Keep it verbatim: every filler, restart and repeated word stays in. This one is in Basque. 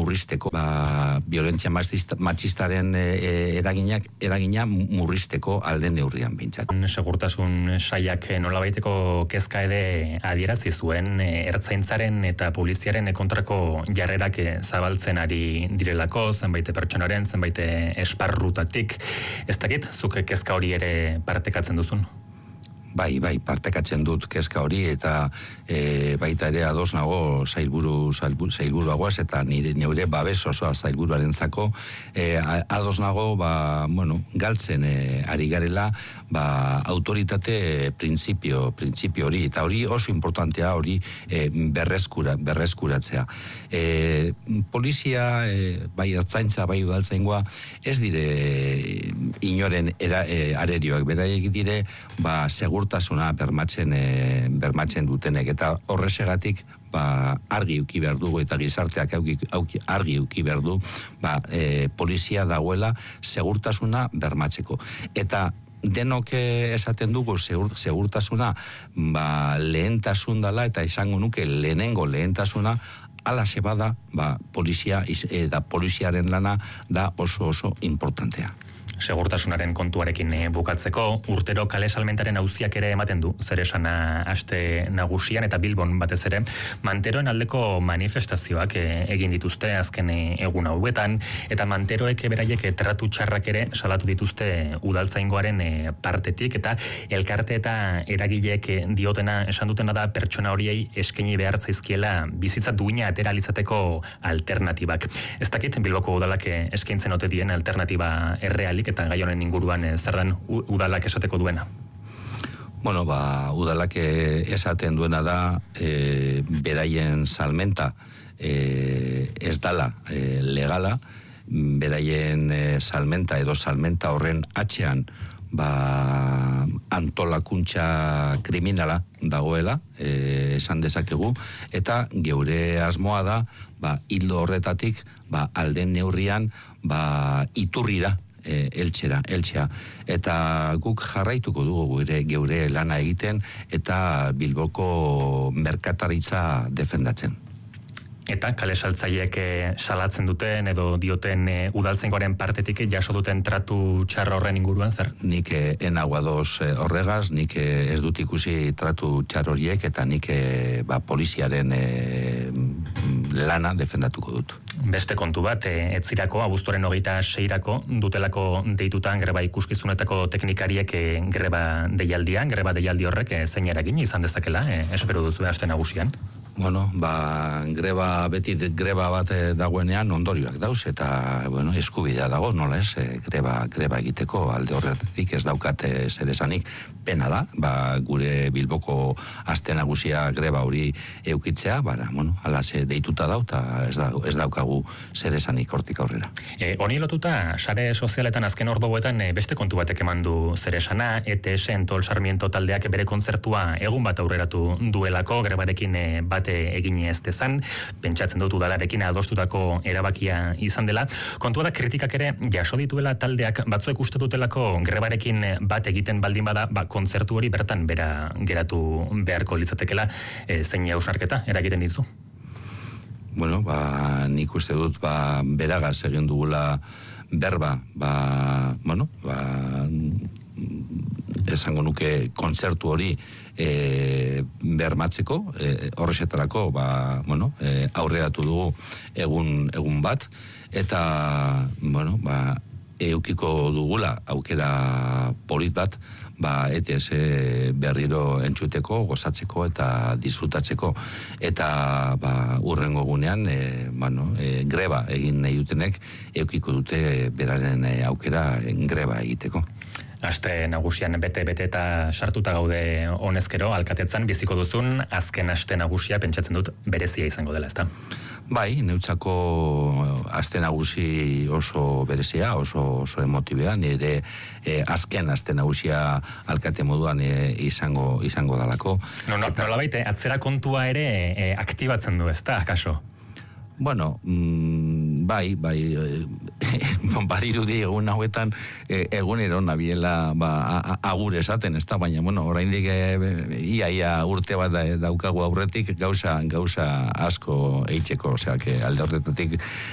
murrizteko, ba, violentzia matxistaren e, eraginak, eragina murrizteko alde neurrian behintzat. Segurtasun saiak nolabaiteko kezka ere adierazi zuen ertzaintzaren eta poliziaren kontrako jarrerak zabaltzen ari direlako, zenbait pertsonaren, zenbait esparrutatik. Ez dakit, zuk kezka hori ere partekatzen duzun? Bai, bai, partekatzen dut kezka hori eta e, baita ere ados nago zailburu, zailburu, zailburuagoaz eta nire neure babes osoa zailburuaren zako e, ados nago, ba, bueno, galtzen e, ari garela ba, autoritate e, printzipio, printzipio hori eta hori oso importantea hori e, berreskura, berreskuratzea. E, polizia, e, bai ertzaintza, bai udaltzaingoa, ez dire e, inoren era, e, arerioak, beraiek dire, ba, segur tasuna bermatzen, e, bermatzen dutenek eta horresegatik ba, argi uki behar dugu eta gizarteak auki, auki, argi uki behar du ba, e, polizia dagoela segurtasuna bermatzeko eta denok esaten dugu segur, segurtasuna ba, lehentasun dela eta izango nuke lehenengo lehentasuna ala sebada ba, polizia eta poliziaren lana da oso oso importantea. Segurtasunaren kontuarekin bukatzeko, urtero kale salmentaren auziak ere ematen du, zer esana aste nagusian eta Bilbon batez ere, manteroen aldeko manifestazioak egin dituzte azken egun hauetan, eta manteroek beraiek tratu txarrak ere salatu dituzte udaltzaingoaren partetik, eta elkarte eta eragileek diotena esan dutena da pertsona horiei eskaini behar zaizkiela bizitza duina atera alizateko alternatibak. Ez dakit, Bilboko udalak eskaintzen ote dien alternatiba errealik eta gai honen inguruan zer den udalak esateko duena? Bueno, ba, udalak esaten duena da e, beraien salmenta e, ez dala e, legala, beraien e, salmenta edo salmenta horren atxean ba, antolakuntza kriminala dagoela, e, esan dezakegu, eta geure asmoa da ba, hildo horretatik ba, alden neurrian ba, iturrira E, eltxera, eltxea. Eta guk jarraituko dugu gure geure lana egiten eta Bilboko merkataritza defendatzen. Eta kale saltzaileek salatzen duten edo dioten e, udaltzaingoaren partetik jaso duten tratu txarra horren inguruan zer? Nik e, enagoa doz e, horregaz, nik e, ez dut ikusi tratu txar horiek eta nik e, ba, poliziaren e, lana defendatuko dut. Beste kontu bat, e, etzirako, abuztuaren hogeita seirako, dutelako deitutan greba ikuskizunetako teknikariek e, greba deialdian, greba deialdi horrek e, zein eragin izan dezakela, e, espero duzu aste nagusian? Bueno, ba, greba, beti greba bat dagoenean ondorioak dauz, eta, bueno, eskubidea dago, nola ez, e, greba, greba egiteko alde horretik ez daukate zer esanik, pena da, ba, gure Bilboko aste nagusia greba hori eukitzea, bara, bueno, alase deituta dau, eta ez, da, ez daukagu zer esanik hortik aurrera. E, honi lotuta, sare sozialetan azken orduetan e, beste kontu batek eman du zer esana, E T S Tol Sarmiento taldeak bere kontzertua egun bat aurreratu duelako, grebarekin e, bat egin ez dezan, pentsatzen dut udalarekin adostutako erabakia izan dela. Kontua da kritikak ere jaso dituela taldeak batzuek uste dutelako grebarekin bat egiten baldin bada, ba, kontzertu hori bertan bera geratu beharko litzatekela, e, zein hausnarketa eragiten dizu? Bueno, ba, nik uste dut ba, beragaz egin dugula berba, ba, bueno, ba, esango nuke kontzertu hori e, bermatzeko, e, horrexetarako ba, bueno, e, aurreatu dugu egun, egun bat, eta bueno, ba, eukiko dugula aukera polit bat, ba, E T S berriro entzuteko, gozatzeko eta disfrutatzeko, eta ba, urrengo gunean e, bueno, e, greba egin nahi dutenek eukiko dute beraren e, aukera greba egiteko. Aste nagusian bete-bete eta sartuta gaude honezkero, alkatetzan biziko duzun, azken aste nagusia pentsatzen dut berezia izango dela, ezta? Bai, neutzako aste nagusi oso berezia, oso, oso emotibea, nire e, azken aste nagusia alkate moduan e, izango, izango dalako. No, no, eta... Nolabait, atzera kontua ere e, aktibatzen du, ezta, akaso? Bueno, mm, bai, bai, badirudi egun hauetan e, egunero nabiela ba, agur esaten, ez da, baina, bueno, oraindik e, ia, ia urte bat da, daukagu aurretik gauza, gauza asko eitzeko, osea, que alde horretatik